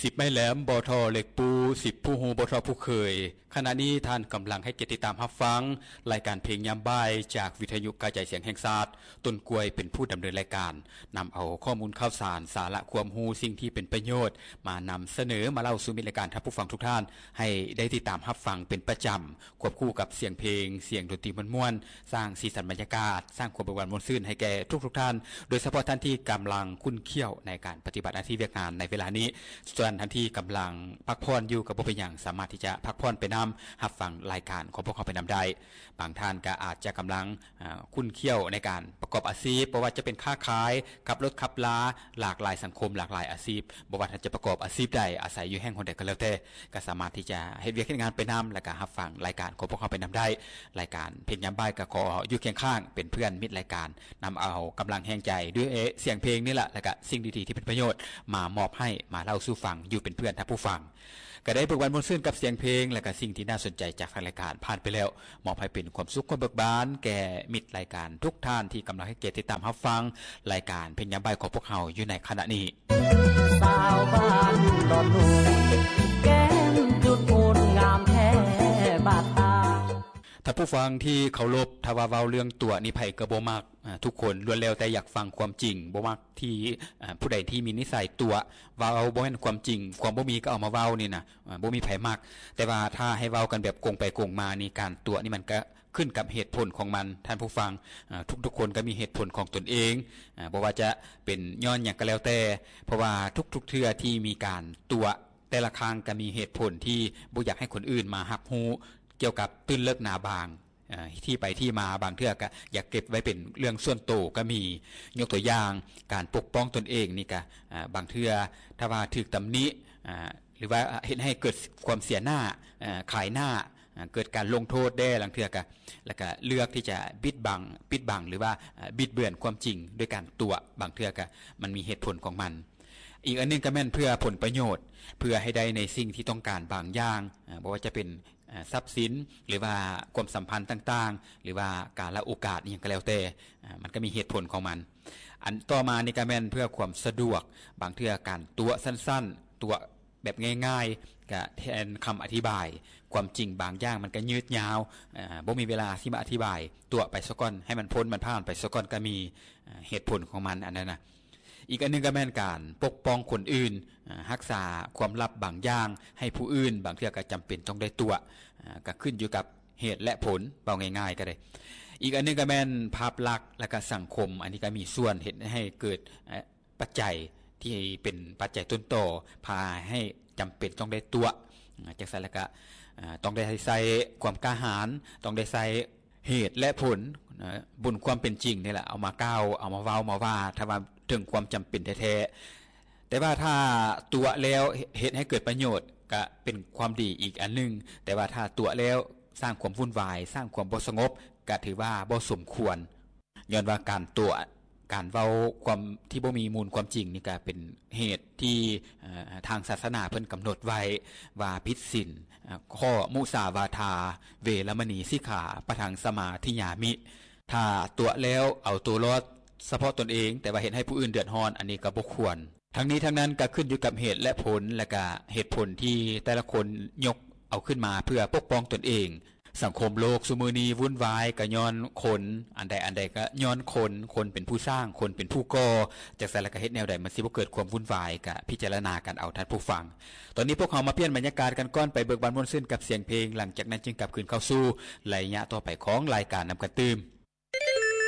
10 ไม้แหลมบทเหล็กปู10ผู้หูบทผู้เคยขณะนี้ท่านกำลังให้ติดตามรับฟังรายการเพลงยามบ่ายจากวิทยุกระจายเสียงแห่งชาติต้นกล้วยเป็นผู้ดำเนินรายการนำเอาข้อมูลข่าวสารสาระความรู้สิ่งที่เป็นประโยชน์มานำเสนอมาเล่าสู่มิตรรายการท่านผู้ฟังทุกท่านให้ได้ติดตามรับฟังเป็นประจำควบคู่กับเสียงเพลงเสียงดนตรีม่วนๆสร้างสีสันบรรยากาศสร้างความเบิกบานม่วนซื่นให้แก่ทุกท่านโดยเฉพาะท่านที่กำลังคุ้นเคี่ยวในการปฏิบัติหน้าที่เวียกงานในเวลานี้ส่วนท่านที่กำลังพักผ่อนอยู่กับบ่เป็นหยังสามารถที่จะพักผ่อนไปนำรับฟังรายการของพวกเขาไปนำได้บางท่านก็อาจจะกำลังคุ้นเคี่ยวในการประกอบอาชีพเพราะว่าจะเป็นค้าขายขับรถขับลาหลากหลายสังคมหลากหลายอาชีพบ่ว่าท่านจะประกอบอาชีพใดอาศัยอยู่แห่งคนใดก็แล้วแต่ก็สามารถที่จะเฮ็ดเวียกเฮ็ดงานไปนำและก็รับฟังรายการของพวกเขาไปนำได้รายการเพลงยามบ่ายก็ขออยู่เคียงข้างเป็นเพื่อนมิตรรายการนำเอากำลังแห่งใจด้วยเสียงเพลงนี่แหละและก็สิ่งดีๆที่เป็นประโยชน์มามอบให้มาเล่าสู่ฟังอยู่เป็นเพื่อนท่านผู้ฟังก็ได้เบิกบานม่วนซื่นกับเสียงเพลงและก็สิ่งที่น่าสนใจจากทางรายการผ่านไปแล้วมอบให้เป็นความสุขความเบิกบานแก่มิตรรายการทุกท่านที่กำลังให้เกียรติติดตามรับฟังรายการเพลงยามบ่ายของพวกเราอยู่ในขณะนี้สาวบ้านดอนนูแก้มจุดมูลงามแท้บาดตาท่านผู้ฟังที่เคารพถ้าว่าเว้าเรื่องตัวนี่ไผก็บ่มักทุกคนล้วนแล้วแต่อยากฟังความจริงบ่มักที่ผู้ใดที่มีนิสัยตัวเว้าบ่แม่นความจริงความบ่มีก็เอามาเว้านี่นะบ่มีไผมักแต่ว่าถ้าให้เว้ากันแบบโกงไปโกงมานี่การตัวนี่มันก็ขึ้นกับเหตุผลของมันท่านผู้ฟังทุกๆคนก็มีเหตุผลของตนเองบ่ว่าจะเป็นย้อนหยังก็แล้วแต่เพราะว่าทุกๆเทื่อที่มีการตัวแต่ละครั้งก็มีเหตุผลที่บ่อยากให้คนอื่นมารับรู้เกี่ยวกับตื้นเลิกหนาบางที่ไปที่มาบางเทื่อก็อยากเก็บไว้เป็นเรื่องส่วนตัวก็มียกตัวอย่างการปกป้องตนเองนี่ก็บางเทื่อถ้าว่าถูกตำหนิหรือว่าเฮ็ดให้เกิดความเสียหน้าขายหน้าเกิดการลงโทษได้บางเทื่อก็แล้วก็เลือกที่จะปิดบังหรือว่าบิดเบือนความจริงด้วยการตัวบางเทื่อก็มันมีเหตุผลของมันอีกอันนึงก็แม่นเพื่อผลประโยชน์เพื่อให้ได้ในสิ่งที่ต้องการบางอย่างบ่ว่าจะเป็นทรัพย์สินหรือว่าความสัมพันธ์ต่างๆหรือว่าการละโอกาสอย่างก็แล้วแต่มันก็มีเหตุผลของมันอันต่อมานี่ก็แม่นเพื่อความสะดวกบางเทื่อการตัวสั้นๆตัวแบบง่ายๆก็แทนคำอธิบายความจริงบางอย่างมันก็ยืดยาวบ่มีเวลาที่มาอธิบายตัวไปซะก่อนให้มันพ้นมันผ่านไปซะก่อนก็มีเหตุผลของมันอันนั้นนะอีกอันนึงก็แม่นการปกป้องคนอื่นรักษาความลับบางอย่างให้ผู้อื่นบางเทื่อก็จำเป็นต้องได้ตัวก็ขึ้นอยู่กับเหตุและผลเบาง่ายๆก็ได้อีกอันนึงก็แม่นภาพลักษณ์และก็สังคมอันนี้ก็มีส่วนเฮ็ดให้เกิดปัจจัยที่เป็นปัจจัยต้นต่อพาให้จำเป็นต้องได้ตัวจังซั่นแล้วก็ต้องได้ใส่ความกล้าหาญต้องได้ใส่เหตุและผลบนความเป็นจริงนี่แหละเอามากล่าวเอามาเว้ามาว่าถ้าว่าถึงความจำเป็นแท้ๆแต่ว่าถ้าตัวแล้วเฮ็ดให้เกิดประโยชน์ก็เป็นความดีอีกอันนึงแต่ว่าถ้าตัวแล้วสร้างความวุ่นวายสร้างความบ่สงบก็ถือว่าบ่สมควรย้อนว่าการตัวการเว้าความที่บ่มีมูลความจริงนี่ก็เป็นเหตุที่ทางศาสนาเพิ่นกำหนดไว้ว่าผิดศีลข้อมุสาวาทาเวรมณีสิกขาปะทังสมาธิยามิถ้าตัวแล้วเอาตัวรอดเฉพาะตนเองแต่ว่าเห็นให้ผู้อื่นเดือดร้อนอันนี้ก็บ่ควรทั้งนี้ทั้งนั้นก็ขึ้นอยู่กับเหตุและผลและก็เหตุผลที่แต่ละคนยกเอาขึ้นมาเพื่อปกป้องตนเองสังคมโลกซุมื้อนี้วุ่นวายก็ย้อนคนอันใดก็ย้อนคนเป็นผู้สร้างคนเป็นผู้ก่อจักซั่นแล้วก็เฮ็ดแนวใดมันสิบ่เกิดความวุ่นวายก็พิจารณากันเอาท่านผู้ฟังตอนนี้พวกเรามาเปลี่ยนบรรยากาศกันก่อนไปเบิกบานม่วนซื่นกับเสียงเพลงหลังจากนั้นจึงกลับคืนเข้าสู่ระยะต่อไปของรายการนำกันตื่ม